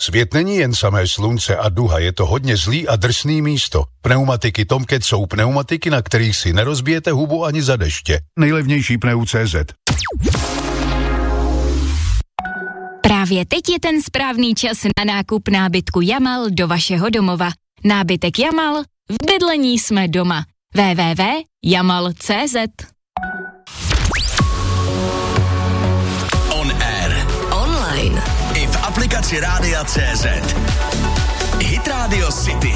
Svět není jen samé slunce a duha, je to hodně zlý a drsný místo. Pneumatiky Tomcat jsou pneumatiky, na kterých si nerozbijete hubu ani za deště. Nejlevnější pneu.cz. Právě teď je ten správný čas na nákup nábytku Jamal do vašeho domova. Nábytek Jamal, v bydlení jsme doma. www.jamal.cz. On air. Online. I v aplikaci Rádia CZ. Hit Radio City.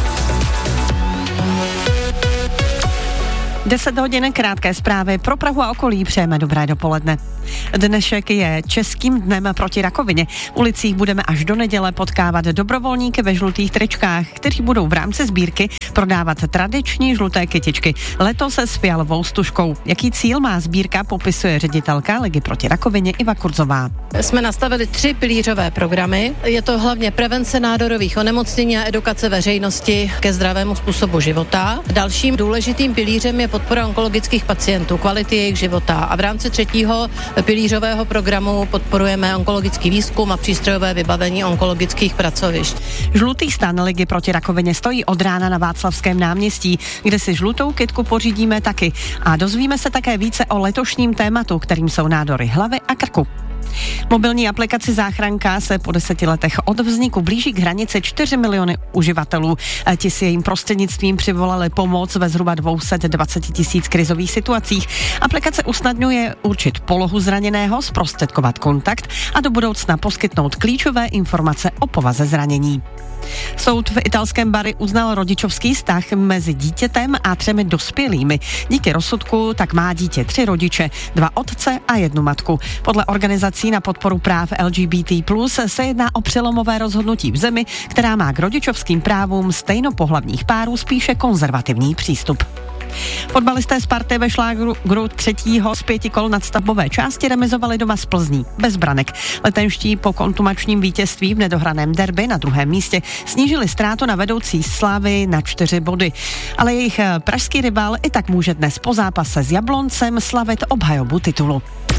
10 hodin, krátké zprávy pro Prahu a okolí, přejeme dobré dopoledne. Dnešek je Českým dnem proti rakovině. V ulicích budeme až do neděle potkávat dobrovolníky ve žlutých tričkách, kteří budou v rámci sbírky prodávat tradiční žluté kytičky. Letos se s fialovou stužkou. Jaký cíl má sbírka, popisuje ředitelka Ligy proti rakovině Iva Kurzová. Jsme nastavili 3 pilířové programy. Je to hlavně prevence nádorových onemocnění a edukace veřejnosti ke zdravému způsobu života. Dalším důležitým pilířem je podpora onkologických pacientů, kvality jejich života. A v rámci 3. pilířového programu podporujeme onkologický výzkum a přístrojové vybavení onkologických pracovišť. Žlutý stan Ligy proti rakovině stojí od rána na Václavském náměstí, kde si žlutou kytku pořídíme taky. A dozvíme se také více o letošním tématu, kterým jsou nádory hlavy a krku. Mobilní aplikaci Záchranka se po 10 letech od vzniku blíží k hranici 4 miliony uživatelů. Ti si jejím prostřednictvím přivolali pomoc ve zhruba 220 000 krizových situacích. Aplikace usnadňuje určit polohu zraněného, zprostředkovat kontakt a do budoucna poskytnout klíčové informace o povaze zranění. Soud v italském Bari uznal rodičovský vztah mezi dítětem a 3 dospělými. Díky rozsudku tak má dítě 3 rodiče, 2 otce a 1 matku. Podle organizací na podporu práv LGBT+ se jedná o přelomové rozhodnutí v zemi, která má k rodičovským právům stejnopohlavních párů spíše konzervativní přístup. Fotbalisté Sparty ve šlágru 3. z 5 kol nadstavbové části remizovali doma z Plzní bez branek. Letenští po kontumačním vítězství v nedohraném derby na 2. místě snížili ztrátu na vedoucí Slavy na 4 body. Ale jejich pražský rival i tak může dnes po zápase s Jabloncem slavit obhajobu titulu.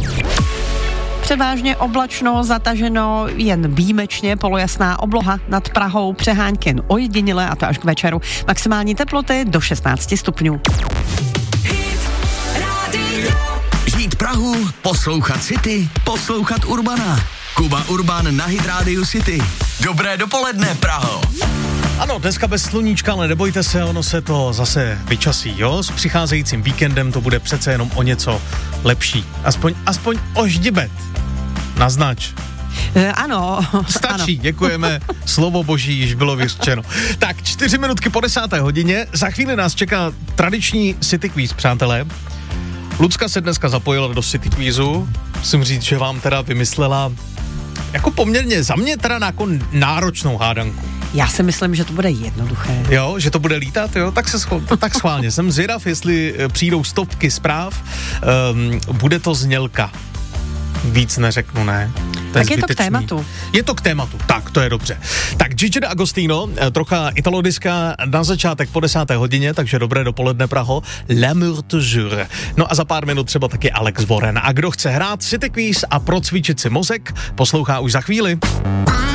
Převážně oblačno, zataženo, jen výjimečně polojasná obloha nad Prahou, přehánky jen ojediněle, a to až k večeru. Maximální teploty do 16 stupňů. Žít Prahu, poslouchat City, poslouchat Urbana. Kuba Urban na Hit Radio City. Dobré dopoledne, Praho. Ano, dneska bez sluníčka, ale nebojte se, ono se to zase vyčasí, jo? S přicházejícím víkendem to bude přece jenom o něco lepší. Aspoň oždibet. Naznač. Ano. Stačí, ano. Děkujeme, slovo boží již bylo vyřčeno. Tak, 4 minutky po 10. hodině, za chvíli nás čeká tradiční City Quiz, přátelé. Lucka se dneska zapojila do City Quizu, musím říct, že vám teda vymyslela jako poměrně za mě teda jako náročnou hádanku. Já si myslím, že to bude jednoduché. Jo, že to bude lítat, jo, tak schválně. Jsem zvědav, jestli přijdou stovky zpráv, bude to znělka. Víc neřeknu, ne. Tak je to k tématu. Je to k tématu, tak to je dobře. Tak Gigi D'Agostino, trocha italodiska na začátek po 10. hodině, takže dobré dopoledne, Praho. L'amour toujours. No a za pár minut třeba taky Alex Warren. A kdo chce hrát City Quiz a procvičit si mozek, poslouchá už za chvíli.